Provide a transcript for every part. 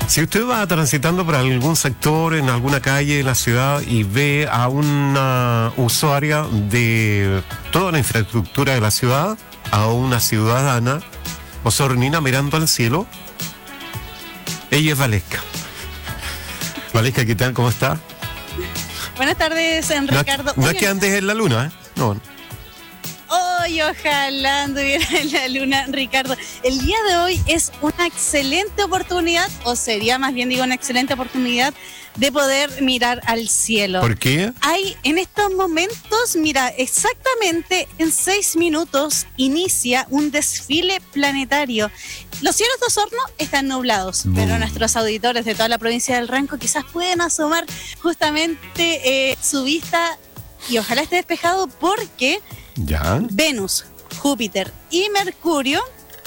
Si usted va transitando por algún sector, en alguna calle de la ciudad y ve a una usuaria de toda la infraestructura de la ciudad, a una ciudadana osornina mirando al cielo, ella es Valesca. Valesca, ¿qué tal? ¿Cómo está? Buenas tardes, Ricardo. No es que andes en la luna, ¿eh? No. Hoy ojalá anduviera en la luna, Ricardo. El día de hoy es una excelente oportunidad, o sería más bien digo una excelente oportunidad de poder mirar al cielo. ¿Por qué? Hay en estos momentos, mira, exactamente en 6 minutos inicia un desfile planetario. Los cielos de Osorno están nublados, pero nuestros auditores de toda la provincia del Ranco quizás pueden asomar justamente su vista y ojalá esté despejado porque ¿ya? Venus, Júpiter y Mercurio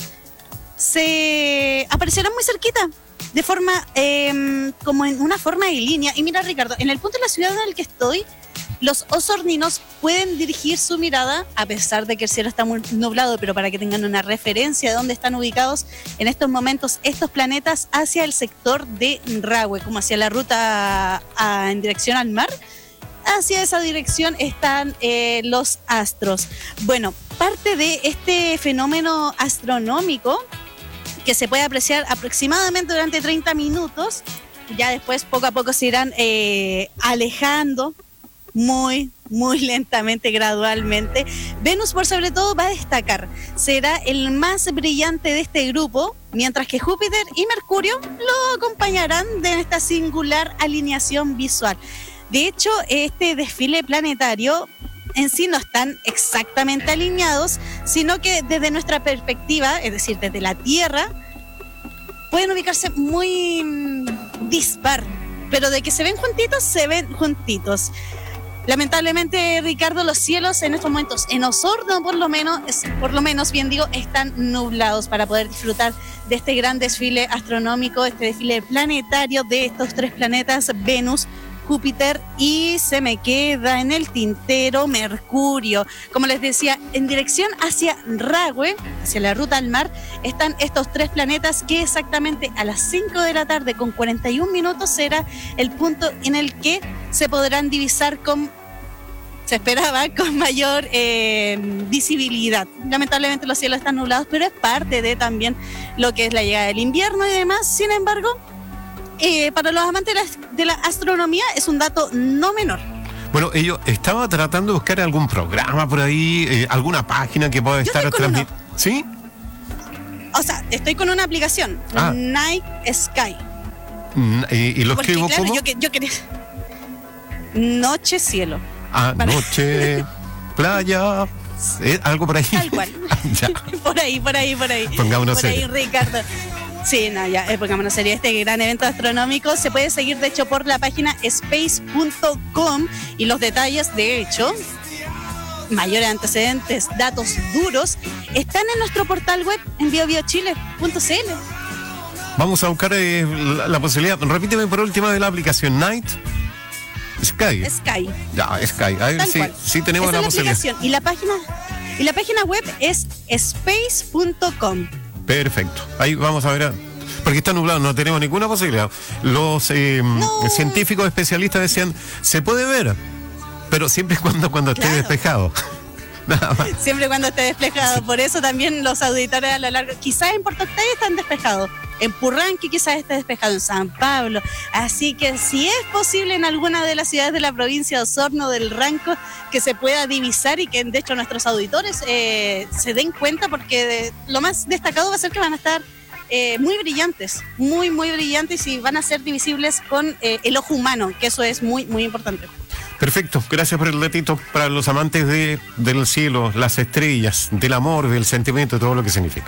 se aparecerán muy cerquita, de forma, como en una forma de línea. Y mira, Ricardo, en el punto de la ciudad en el que estoy, los osorninos pueden dirigir su mirada, a pesar de que el cielo está muy nublado, pero para que tengan una referencia de dónde están ubicados en estos momentos estos planetas, hacia el sector de Rahue, como hacia la ruta en dirección al mar. Hacia esa dirección están los astros. Bueno, parte de este fenómeno astronómico que se puede apreciar aproximadamente durante 30 minutos, ya después poco a poco se irán alejando muy lentamente, gradualmente. Venus, por sobre todo, va a destacar. Será el más brillante de este grupo, mientras que Júpiter y Mercurio lo acompañarán en esta singular alineación visual. De hecho, este desfile planetario en sí no están exactamente alineados, sino que desde nuestra perspectiva, es decir, desde la Tierra, pueden ubicarse muy dispar, pero de que se ven juntitos, se ven juntitos. Lamentablemente, Ricardo, los cielos en estos momentos en Osorno, por lo menos bien digo, están nublados para poder disfrutar de este gran desfile astronómico, este desfile planetario de estos 3 planetas, Venus, Júpiter y se me queda en el tintero Mercurio. Como les decía, en dirección hacia Rahue, hacia la ruta al mar, están estos 3 planetas que exactamente a las 5 de la tarde con 41 minutos será el punto en el que se podrán divisar se esperaba con mayor visibilidad. Lamentablemente los cielos están nublados, pero es parte de también lo que es la llegada del invierno y demás. Sin embargo, para los amantes de la astronomía es un dato no menor. Bueno, yo estaba tratando de buscar algún programa por ahí, alguna página que pueda estar transmitiendo. ¿Sí? O sea, estoy con una aplicación, Night Sky. ¿Y lo escribo claro, cómo? Yo quería... Noche cielo. Noche, playa, algo por ahí. Tal cual. Por ahí. Pongámonos por ahí, Ricardo. Sí, no, ya, pongámonos serio. Este gran evento astronómico se puede seguir, de hecho, por la página space.com y los detalles, de hecho, mayores antecedentes, datos duros, están en nuestro portal web en biobiochile.cl. Vamos a buscar la posibilidad. Repíteme por última de la aplicación Night Sky. Ya, Sky. A ver si tenemos la posibilidad. Y la página web es space.com. Perfecto. Ahí vamos a ver. Porque está nublado, no tenemos ninguna posibilidad. Los científicos especialistas decían, se puede ver, pero siempre y cuando esté despejado. Nada más. Siempre y cuando esté despejado. Sí. Por eso también los auditores a lo largo, quizás en Puerto Octavio están despejados, en Purranque quizás esté despejado, en San Pablo. Así que si es posible en alguna de las ciudades de la provincia de Osorno, del Ranco, que se pueda divisar y que de hecho nuestros auditores se den cuenta, porque lo más destacado va a ser que van a estar muy brillantes, muy brillantes, y van a ser divisibles con el ojo humano, que eso es muy importante. Perfecto, gracias por el datito para los amantes del cielo, las estrellas, del amor, del sentimiento, todo lo que significa.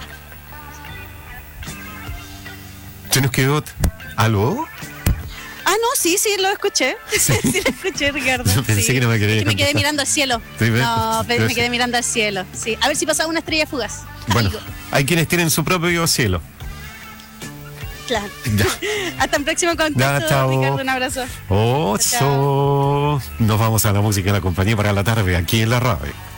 ¿Se nos quedó? ¿Aló? No, sí, lo escuché. Sí, lo escuché, Ricardo. Yo pensé que no me quería me quedé mirando al cielo. Sí, me quedé mirando al cielo. Sí. A ver si pasaba una estrella fugaz. Bueno, hay quienes tienen su propio cielo. Claro. Ya. Hasta el próximo contacto, Ricardo, un abrazo. Nos vamos a la música de la compañía para la tarde aquí en la radio.